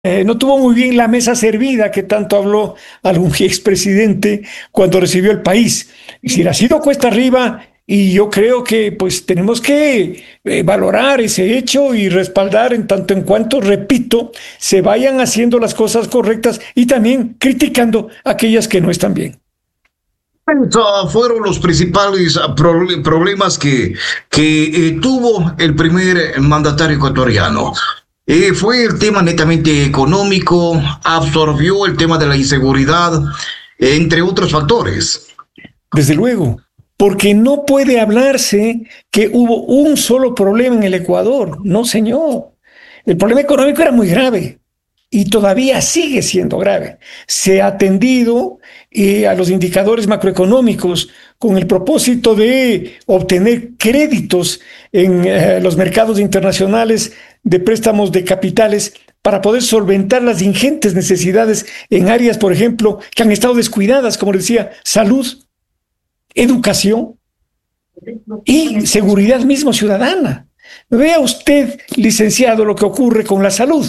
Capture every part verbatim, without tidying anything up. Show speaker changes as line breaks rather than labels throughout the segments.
Eh, no tuvo muy bien la mesa servida que tanto habló algún expresidente cuando recibió el país. Es decir, ha sido cuesta arriba y yo creo que pues tenemos que eh, valorar ese hecho y respaldar en tanto en cuanto, repito, se vayan haciendo las cosas correctas y también criticando aquellas que no están bien.
Estos fueron los principales ah, proble- problemas que, que eh, tuvo el primer mandatario ecuatoriano. Eh, fue el tema netamente económico, absorbió el tema de la inseguridad, entre otros factores.
Desde luego, porque no puede hablarse que hubo un solo problema en el Ecuador. No, señor. El problema económico era muy grave y todavía sigue siendo grave. Se ha atendido eh, a los indicadores macroeconómicos con el propósito de obtener créditos en eh, los mercados internacionales de préstamos de capitales para poder solventar las ingentes necesidades en áreas, por ejemplo, que han estado descuidadas, como decía, salud, educación y seguridad mismo ciudadana. Vea usted, licenciado, lo que ocurre con la salud.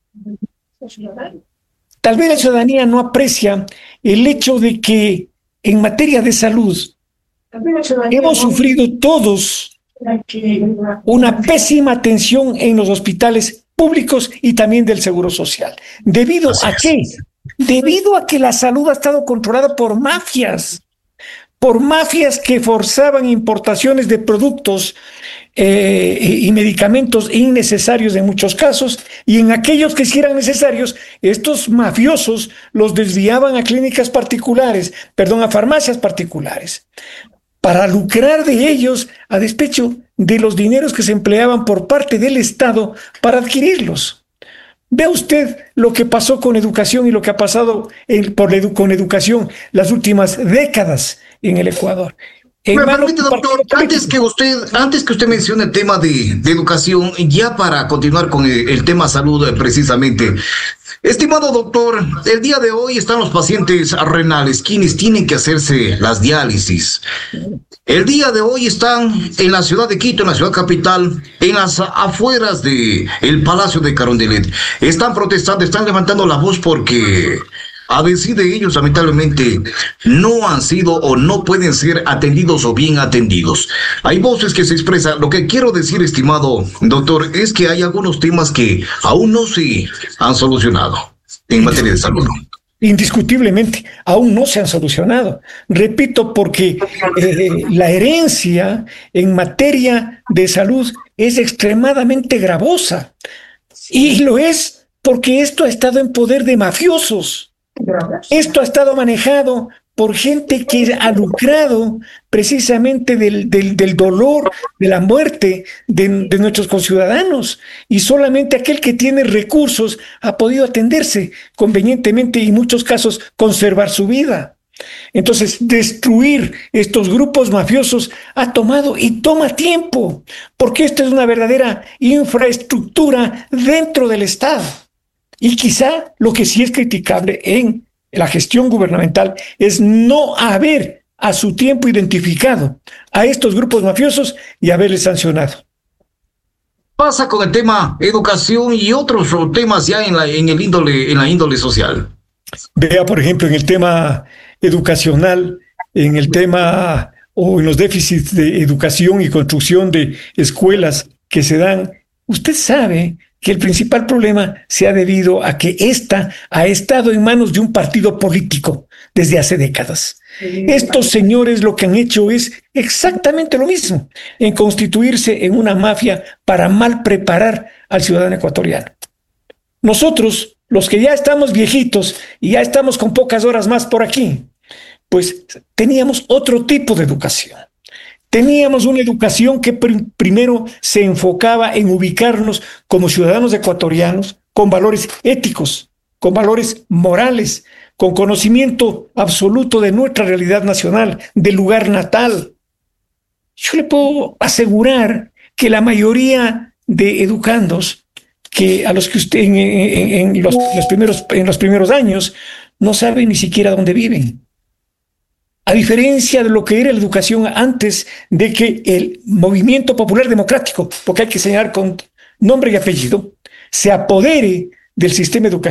Tal vez la ciudadanía no aprecia el hecho de que en materia de salud hemos sufrido todos una pésima atención en los hospitales públicos y también del Seguro Social. ¿Debido
Así
a
es.
qué? Debido a que la salud ha estado controlada por mafias, por mafias que forzaban importaciones de productos eh, y medicamentos innecesarios en muchos casos, y en aquellos que sí eran necesarios, estos mafiosos los desviaban a clínicas particulares, perdón, a farmacias particulares, para lucrar de ellos a despecho de los dineros que se empleaban por parte del Estado para adquirirlos. Vea usted lo que pasó con educación y lo que ha pasado en, por edu con educación las últimas décadas en el Ecuador. En
Me
manos
permite,
de un partido
doctor, antes
político.
que usted, antes que usted mencione el tema de, de educación, ya para continuar con el, el tema salud eh, precisamente. Estimado doctor, el día de hoy están los pacientes renales, quienes tienen que hacerse las diálisis. El día de hoy están en la ciudad de Quito, en la ciudad capital, en las afueras de el Palacio de Carondelet. Están protestando, están levantando la voz porque a decir de ellos, lamentablemente, no han sido o no pueden ser atendidos o bien atendidos. Hay voces que se expresan. Lo que quiero decir, estimado doctor, es que hay algunos temas que aún no se han solucionado en materia de salud.
Indiscutiblemente, aún no se han solucionado. Repito, porque eh, la herencia en materia de salud es extremadamente gravosa. Y lo es porque esto ha estado en poder de mafiosos. Esto ha estado manejado por gente que ha lucrado precisamente del, del, del dolor, de la muerte de, de nuestros conciudadanos, y solamente aquel que tiene recursos ha podido atenderse convenientemente y en muchos casos conservar su vida. Entonces, destruir estos grupos mafiosos ha tomado y toma tiempo, porque esta es una verdadera infraestructura dentro del Estado. Y quizá lo que sí es criticable en la gestión gubernamental es no haber a su tiempo identificado a estos grupos mafiosos y haberles sancionado.
Pasa con el tema educación y otros temas ya en la, en el índole, en la índole social.
Vea, por ejemplo, en el tema educacional, en el tema o en los déficits de educación y construcción de escuelas que se dan. Usted sabe que el principal problema se ha debido a que ésta ha estado en manos de un partido político desde hace décadas. Estos señores lo que han hecho es exactamente lo mismo, en constituirse en una mafia para mal preparar al ciudadano ecuatoriano. Nosotros, los que ya estamos viejitos y ya estamos con pocas horas más por aquí, pues teníamos otro tipo de educación. Teníamos una educación que pr primero se enfocaba en ubicarnos como ciudadanos ecuatorianos con valores éticos, con valores morales, con conocimiento absoluto de nuestra realidad nacional, del lugar natal. Yo le puedo asegurar que la mayoría de educandos que a los que usted en, en, en, los, los primeros, en los primeros años no saben ni siquiera dónde viven. A diferencia de lo que era la educación antes de que el movimiento popular democrático, porque hay que señalar con nombre y apellido, se apodere del sistema educativo